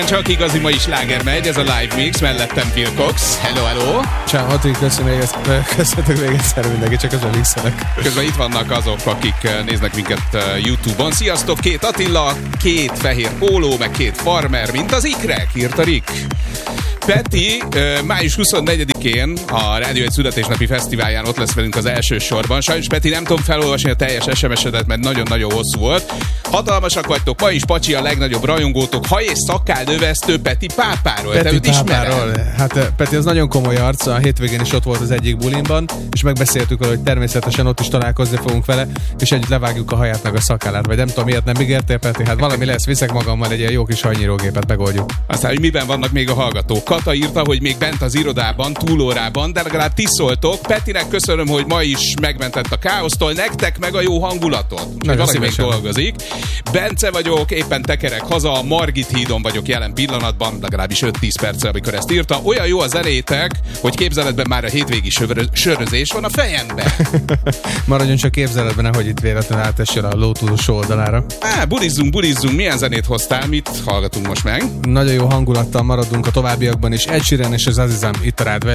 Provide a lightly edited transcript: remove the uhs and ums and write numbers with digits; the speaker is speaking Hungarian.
Csak igazi mai sláger megy, ez a Live Mix, mellettem Phil Cox. Hello, hello! Ciao, Ati, köszönök még egyszer mindenki, csak közben mixelek. Közben itt vannak azok, akik néznek minket YouTube-on. Sziasztok, 2 Attila, 2 fehér póló, meg 2 farmer, mint az ikrek, írta Rick. Peti május 24-én a Rádió egy születésnapi fesztiválján ott lesz velünk az első sorban. Sajnos, Peti, nem tudom felolvasni a teljes SMS-edet, mert nagyon-nagyon hosszú volt. Hatalmasak vagytok, ma is Pacsi a legnagyobb rajongótok, haj és szakáldövesztő Peti pápáról. Peti pápáról. Hát Peti az nagyon komoly arc, a hétvégén is ott volt az egyik bulimban, és megbeszéltük vele, hogy természetesen ott is találkozni fogunk vele, és együtt levágjuk a haját meg a szakállát, vagy nem tudom miért nem ígértél, Peti, hát valami lesz, viszek magammal egy ilyen jó kis hajnyírógépet, megoldjuk. Aztán, hogy miben vannak még a hallgatók. Kata írta, hogy még bent az irodában, túlórában, de legalább tiszoltok. Petinek köszönöm, hogy ma is megmentett a káosztól, nektek meg a jó hangulatot. Valaki még dolgozik. Bence vagyok, éppen tekerek haza, a Margit hídon vagyok jelen pillanatban, legalábbis 5-10 perccel, amikor ezt írta. Olyan jó az zenétek, hogy képzeletben már a hétvégi sörözés van a fejemben. Maradjon csak képzeletben, nehogy itt véletlenül átessél a ló túlsó oldalára. Bulizzunk, milyen zenét hoztál, mit hallgatunk most meg? Nagyon jó hangulattal maradunk a továbbiakban is. Ed Sheeran és az Azizam itt a Rád